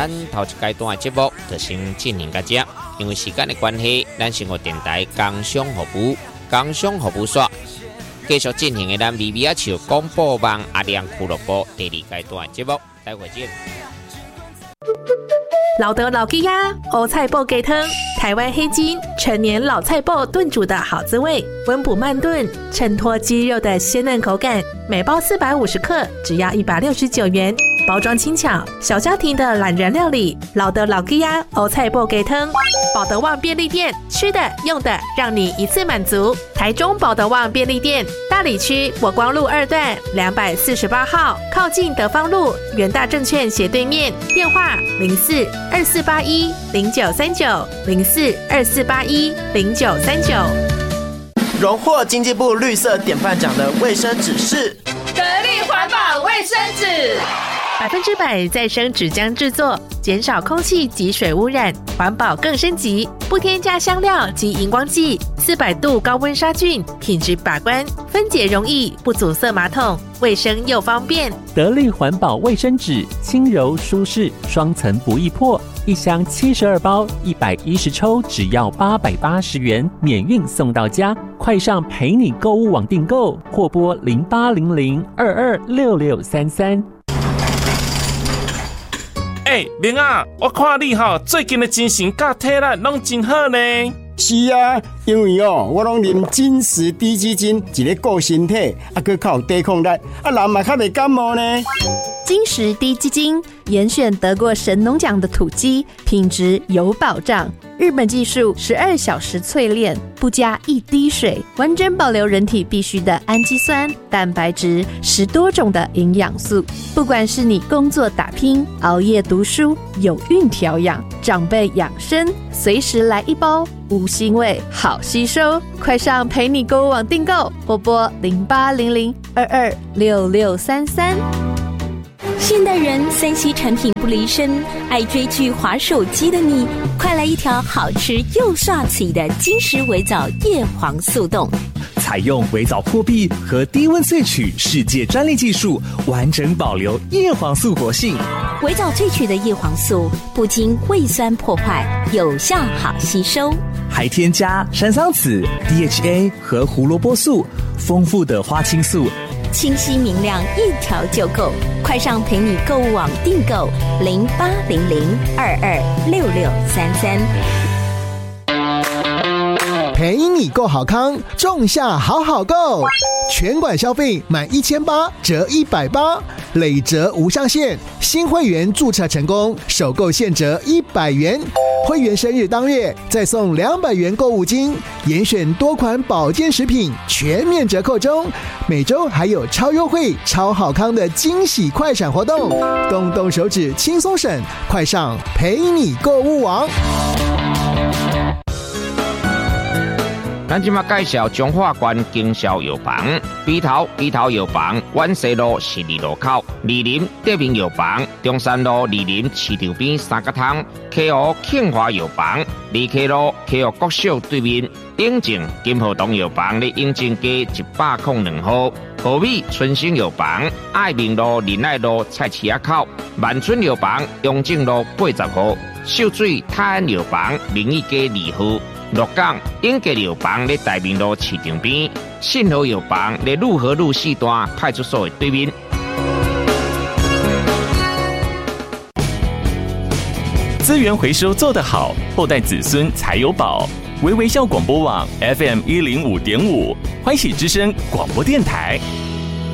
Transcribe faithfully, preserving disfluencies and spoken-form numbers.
咱头一阶段的节目就先进行到这，因为时间的关系，咱生活电台工商服务工商服务所继续进行的咱微微笑广播网阿亮俱乐部第二阶段的节目，待会见。 老德老鸡鸭欧菜脯鸡汤，台湾黑金陈年老菜脯炖煮的好滋味，温补慢炖，衬托鸡肉的鲜嫩口感。每包四百五十克，只要一百六十九元。包装轻巧，小家庭的懒人料理。老德老鸡鸭欧菜脯鸡汤，保德旺便利店，吃的用的让你一次满足。台中保德旺便利店，大里区国光路二段两百四十八号，靠近德芳路元大证券斜对面。电话零四二四八一零九三九零四二四八一零九三九。 荣获经济部绿色典范奖的卫生纸是得力环保卫生纸。 百分之百再生纸浆制作，减少空气及水污染，环保更升级。不添加香料及荧光剂，四百度高温杀菌，品质把关，分解容易，不阻塞马桶，卫生又方便。 得力环保卫生纸，轻柔舒适，双层不易破。一箱七十二包，一百一十抽，只要八百八十元，免运送到家。快上陪你购物网订购，或拨零八零零二二六六三三。 哎、欸，明啊，我看你吼最近的精神甲体力拢真好呢。 是啊，因为哦，我拢啉金石低基金，一个顾身体，啊，佮靠抵抗力，啊，人嘛较袂感冒呢。 金石低基金严选得过神农奖的土鸡，品质有保障。日本技术十二小时淬炼，不加一滴水，完整保留人体必需的氨基酸、蛋白质，十多种的营养素。不管是你工作打拼、熬夜读书、有孕调养、长辈养生，随时来一包，无腥味，好吸收。快上陪你购物网订购，或拨零八零零二二六六三三。 现代人三 C 产品不离身，爱追剧滑手机的你，快来一条好吃又刷嘴的金石微藻叶黄素冻， 采用微藻破壁和低温萃取世界专利技术，完整保留叶黄素活性。 微藻萃取的叶黄素不经胃酸破坏，有效好吸收， 还添加山桑子、D H A 和胡萝卜素，丰富的花青素， 清晰明亮，一条就够。快上陪你购物网订购零八零零二二六六三三。 陪你购好康，仲夏好好购，全馆消费满一千八折一百八，累折无上限。新会员注册成功，首购现折一百元。会员生日当月再送两百元购物金，严选多款保健食品全面折扣中。每周还有超优惠、超好康的惊喜快闪活动，动动手指轻松省，快上陪你购物网。 咱今麦介绍中华关经销药房，鼻头鼻头药房，万西路十二路口；二林德明药房，中山路二林市场边三角汤；溪湖庆华药房，二溪路溪湖国小对面；永靖金河东药房咧永靖街一百零两号；和美春兴药房，爱民路仁爱路菜市仔口；万春药房，永靖路八十号；秀水泰安药房，明义街二号。鹿港永吉药房咧大明路市场边，信和药房咧路和路四段派出所的对面。 资源回收做得好，后代子孙才有宝。微微笑广播网 F M 一零五点五，欢喜之声广播电台。